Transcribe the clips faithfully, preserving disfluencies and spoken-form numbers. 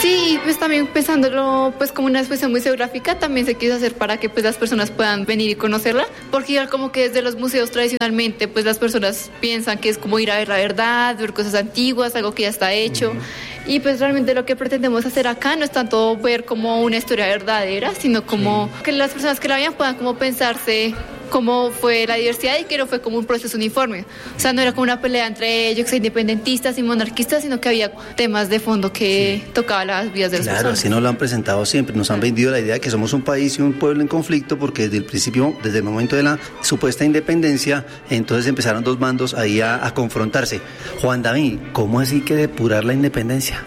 Sí, pues también pensándolo pues como una expresión museográfica, también se quiso hacer para que pues las personas puedan venir y conocerla, porque igual como que desde los museos tradicionalmente pues las personas piensan que es como ir a ver la verdad, ver cosas antiguas, algo que ya está hecho. Uh-huh. Y pues realmente lo que pretendemos hacer acá no es tanto ver como una historia verdadera, sino como sí. que las personas que la vean puedan como pensarse cómo fue la diversidad y que no fue como un proceso uniforme. O sea, no era como una pelea entre ellos, independentistas y monarquistas, sino que había temas de fondo que sí. tocaban las vidas de las claro, personas. Claro, así nos lo han presentado siempre. Nos han claro. vendido la idea de que somos un país y un pueblo en conflicto, porque desde el principio, desde el momento de la supuesta independencia, entonces empezaron dos bandos ahí a, a confrontarse. Juan David, ¿cómo así que depurar la independencia?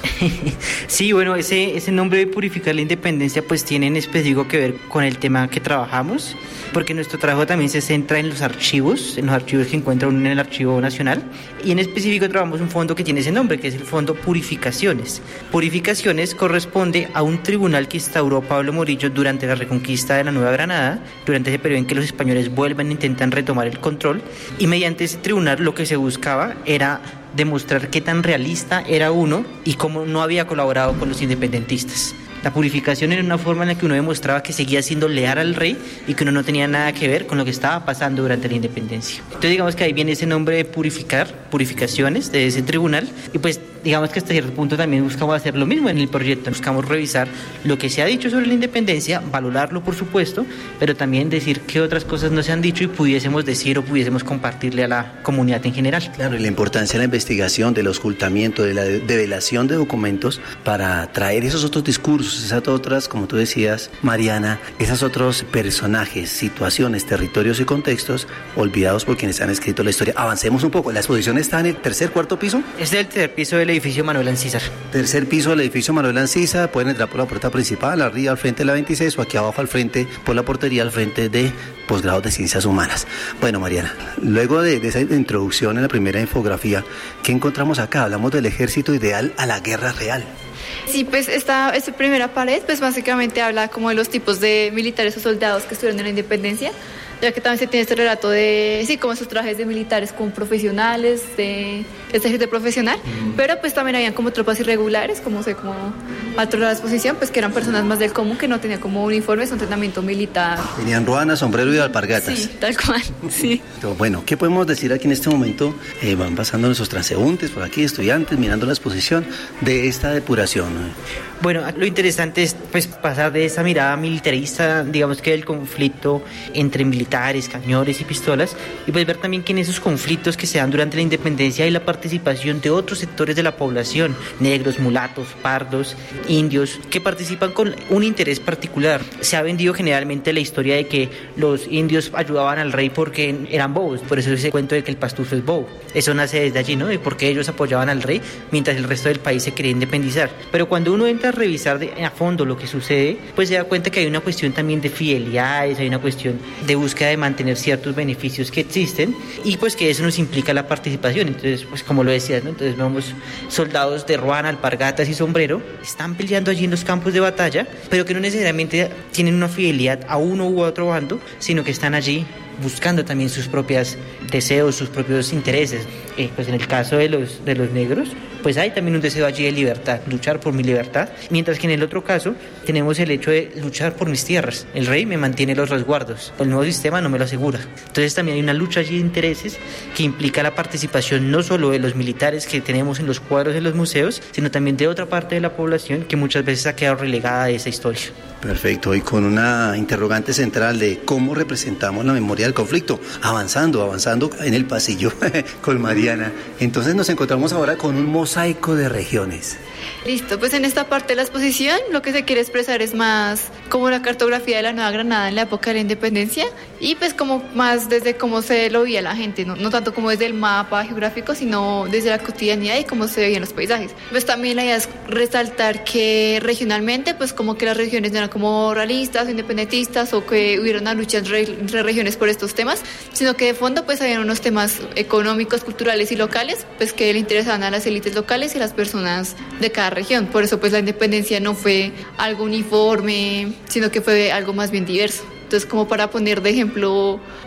Sí, bueno, ese, ese nombre de purificar la independencia pues tiene en específico que ver con el tema que trabajamos, porque nuestro trabajo también se centra en los archivos, en los archivos que encuentra uno en el Archivo Nacional, y en específico trabajamos un fondo que tiene ese nombre, que es el Fondo Purificaciones. Purificaciones corresponde a un tribunal que instauró Pablo Morillo durante la reconquista de la Nueva Granada, durante ese periodo en que los españoles vuelven e intentan retomar el control, y mediante ese tribunal lo que se buscaba era demostrar qué tan realista era uno y cómo no había colaborado con los independentistas. La purificación era una forma en la que uno demostraba que seguía siendo leal al rey y que uno no tenía nada que ver con lo que estaba pasando durante la independencia. Entonces digamos que ahí viene ese nombre de purificar, purificaciones de ese tribunal, y pues digamos que hasta cierto punto también buscamos hacer lo mismo en el proyecto. Buscamos revisar lo que se ha dicho sobre la independencia, valorarlo por supuesto, pero también decir qué otras cosas no se han dicho y pudiésemos decir o pudiésemos compartirle a la comunidad en general. Claro, y la importancia de la investigación, del ocultamiento, de la develación de documentos para traer esos otros discursos, esas otras, como tú decías, Mariana, esos otros personajes, situaciones, territorios y contextos olvidados por quienes han escrito la historia. Avancemos un poco. ¿La exposición está en el tercer, cuarto piso? Es el tercer piso del edificio Manuel Ancísar. Tercer piso del edificio Manuel Ancísar. Pueden entrar por la puerta principal, arriba al frente de la veintiséis, o aquí abajo al frente, por la portería al frente de Posgrados de Ciencias Humanas. Bueno, Mariana, luego de, de esa introducción en la primera infografía, ¿qué encontramos acá? Hablamos del ejército ideal a la guerra real. Sí, pues esta, esta primera pared pues básicamente habla como de los tipos de militares o soldados que estuvieron en la independencia, ya que también se tiene este relato de, sí, como esos trajes de militares como profesionales, de este ejército profesional, mm. pero pues también habían como tropas irregulares, como sé, como alto de la exposición, pues que eran personas más del común, que no tenían como uniformes o entrenamiento militar. Tenían ruanas, sombrero y alpargatas. Sí, tal cual, sí. Pero bueno, ¿qué podemos decir aquí en este momento? Eh, van pasando nuestros transeúntes por aquí, estudiantes, mirando la exposición de esta depuración. Bueno, lo interesante es pues pasar de esa mirada militarista, digamos que del conflicto entre militares, cañones y pistolas, y pues ver también que en esos conflictos que se dan durante la independencia hay la participación de otros sectores de la población, negros, mulatos, pardos, indios, que participan con un interés particular. Se ha vendido generalmente la historia de que los indios ayudaban al rey porque eran bobos, por eso ese cuento de que el pastuso es bobo. Eso nace desde allí, ¿no? De por qué ellos apoyaban al rey mientras el resto del país se quería independizar. Pero cuando uno entra a revisar de, a fondo lo que sucede, pues se da cuenta que hay una cuestión también de fidelidades, hay una cuestión de búsqueda de mantener ciertos beneficios que existen, y pues que eso nos implica la participación. Entonces, pues como lo decías, ¿no? Entonces vemos soldados de ruana, alpargatas y sombrero, están peleando allí en los campos de batalla, pero que no necesariamente tienen una fidelidad a uno u otro bando, sino que están allí buscando también sus propios deseos, sus propios intereses. Eh, pues en el caso de los, de los negros, pues hay también un deseo allí de libertad, luchar por mi libertad, mientras que en el otro caso tenemos el hecho de luchar por mis tierras. El rey me mantiene los resguardos, el nuevo sistema no me lo asegura. Entonces también hay una lucha allí de intereses que implica la participación no solo de los militares que tenemos en los cuadros de los museos, sino también de otra parte de la población que muchas veces ha quedado relegada de esa historia. Perfecto, y con una interrogante central de cómo representamos la memoria del conflicto, avanzando, avanzando en el pasillo con Mariana. Entonces nos encontramos ahora con un mosaico de regiones. Listo, pues en esta parte de la exposición lo que se quiere expresar es más como la cartografía de la Nueva Granada en la época de la independencia, y pues como más desde cómo se lo veía la gente, no, no tanto como desde el mapa geográfico, sino desde la cotidianidad y cómo se veían los paisajes. Pues también la idea es resaltar que regionalmente pues como que las regiones no eran como realistas o independentistas, o que hubiera una lucha entre, entre regiones por estos temas, sino que de fondo pues habían unos temas económicos, culturales y locales pues que le interesaban a las élites locales y a las personas de cada región. Por eso pues la independencia no fue algo uniforme, sino que fue algo más bien diverso. Entonces, como para poner de ejemplo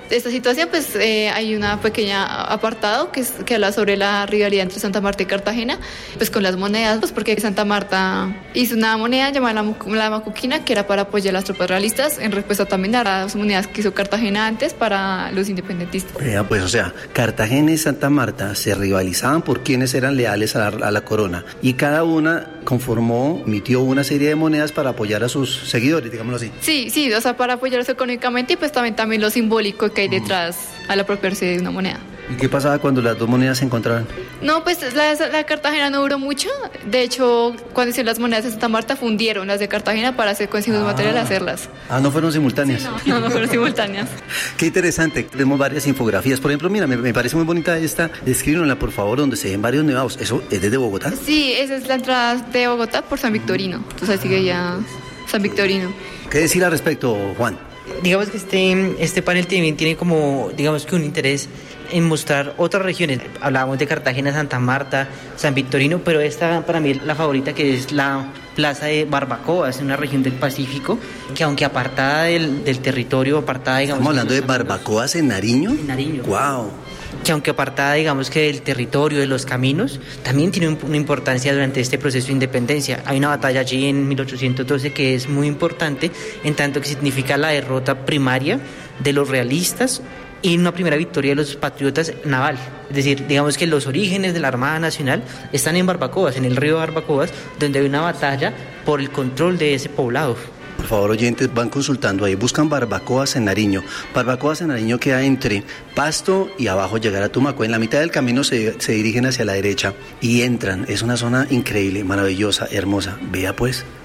esta situación, pues eh, hay una pequeña apartado que, es, que habla sobre la rivalidad entre Santa Marta y Cartagena, pues con las monedas, pues porque Santa Marta hizo una moneda llamada la, la Macuquina, que era para apoyar a las tropas realistas, en respuesta también a las monedas que hizo Cartagena antes para los independentistas. Eh, pues o sea, Cartagena y Santa Marta se rivalizaban por quienes eran leales a la, a la corona, y cada una conformó, emitió una serie de monedas para apoyar a sus seguidores, digámoslo así. Sí, sí, o sea, para apoyarse económicamente y pues también, también lo simbólico que hay detrás al apropiarse de una moneda. ¿Y qué pasaba cuando las dos monedas se encontraban? No, pues la, la Cartagena no duró mucho. De hecho, cuando hicieron las monedas de Santa Marta, fundieron las de Cartagena para hacer con ah. material hacerlas. Ah, ¿no fueron simultáneas? Sí, no, no, no fueron simultáneas. Qué interesante. Tenemos varias infografías. Por ejemplo, mira, me, me parece muy bonita esta. Descríbenla, por favor, donde se ven varios nevados. ¿Eso es desde Bogotá? Sí, esa es la entrada de Bogotá por San Victorino. Entonces sigue ya San Victorino. ¿Qué decir al respecto, Juan? Digamos que este, este panel también tiene como, digamos que un interés en mostrar otras regiones. Hablábamos de Cartagena, Santa Marta, San Victorino, pero esta para mí es la favorita, que es la plaza de Barbacoa, es una región del Pacífico, que aunque apartada del, del territorio, apartada, digamos... ¿Estamos hablando de barbacoas en Nariño? En Nariño. ¡Wow! Que aunque apartada, digamos que del territorio, de los caminos, también tiene un, una importancia durante este proceso de independencia. Hay una batalla allí en mil ochocientos doce que es muy importante, en tanto que significa la derrota primaria de los realistas y una primera victoria de los patriotas naval. Es decir, digamos que los orígenes de la Armada Nacional están en Barbacoas, en el río Barbacoas, donde hay una batalla por el control de ese poblado. Por favor, oyentes, van consultando ahí, buscan Barbacoas en Nariño. Barbacoas en Nariño queda entre Pasto y abajo llegar a Tumaco. En la mitad del camino se, se dirigen hacia la derecha y entran. Es una zona increíble, maravillosa, hermosa. Vea pues.